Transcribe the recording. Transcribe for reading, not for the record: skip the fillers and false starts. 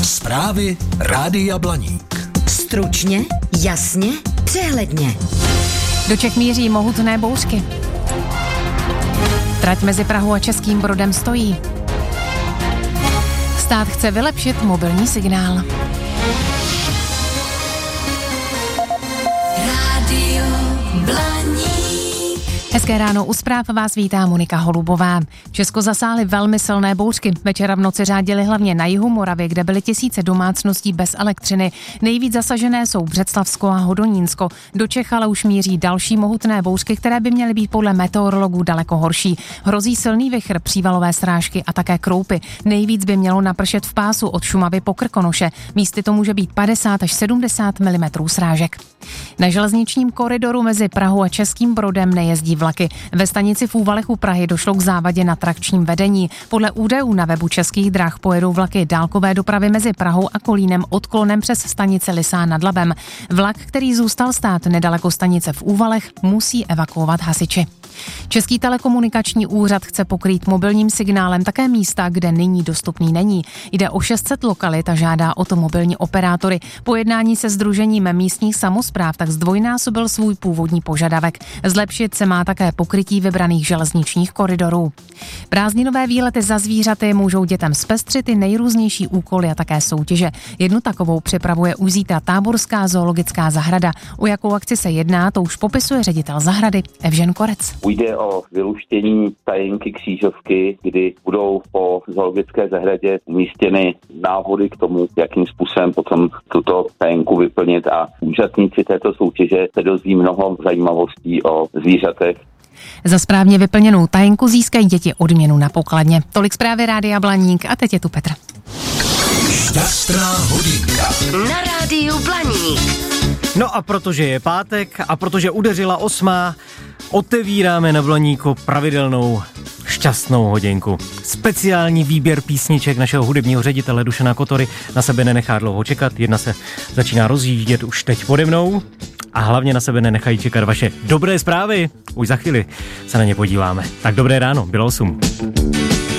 Zprávy Rádia Blaník. Stručně, jasně, přehledně. Do Čech míří mohutné bouřky. Trať mezi Prahou a Českým Brodem stojí. Stát chce vylepšit mobilní signál. Rádio Blaník. Hezké ráno, u zpráv vás vítá Monika Holubová. Česko zasáhly velmi silné bouřky. Večera v noci řádily hlavně na jihu Moravy, kde byly tisíce domácností bez elektřiny. Nejvíc zasažené jsou Břeclavsko a Hodonínsko. Do Čech ale už míří další mohutné bouřky, které by měly být podle meteorologů daleko horší. Hrozí silný vichr, přívalové srážky a také kroupy. Nejvíc by mělo napršet v pásu od Šumavy po Krkonoše. Místy to může být 50 až 70 mm srážek. Na železničním koridoru mezi Prahou a Českým Brodem nejezdí vlaky. Ve stanici v Úvalech u Prahy došlo k závadě na trakčním vedení. Podle údajů na webu Českých drah pojedou vlaky dálkové dopravy mezi Prahou a Kolínem odklonem přes stanici Lysá nad Labem. Vlak, který zůstal stát nedaleko stanice v Úvalech, musí evakuovat hasiči. Český telekomunikační úřad chce pokrýt mobilním signálem také místa, kde nyní dostupný není. Jde o 600 lokalit a žádá o to mobilní operátory. Po jednání se sdružením místních samospráv tak zdvojnásobil svůj původní požadavek. Zlepšit se má také pokrytí vybraných železničních koridorů. Prázdninové výlety za zvířaty můžou dětem zpestřit i nejrůznější úkoly a také soutěže. Jednu takovou připravuje už zítra Táborská zoologická zahrada. O jakou akci se jedná, to už popisuje ředitel zahrady Evžen Korec. Půjde o vyluštění tajenky křížovky, kdy budou po zoologické zahradě umístěny návody k tomu, jakým způsobem potom tuto tajenku vyplnit, a účastníci této soutěže se dozví mnoho zajímavostí o zvířatech. Za správně vyplněnou tajenku získají děti odměnu na pokladně. Tolik zprávy Rádia Blaník a teď je tu Petr. Šťastná hodinka. Na Rádiu Blaník. No a protože je pátek a protože udeřila 8, otevíráme na Blaníku pravidelnou šťastnou hodinku. Speciální výběr písniček našeho hudebního ředitele Dušana Kotory na sebe nenechá dlouho čekat. Jedna se začíná rozjíždět už teď pode mnou a hlavně na sebe nenechají čekat vaše dobré zprávy. Už za chvíli se na ně podíváme. Tak dobré ráno, bylo 8.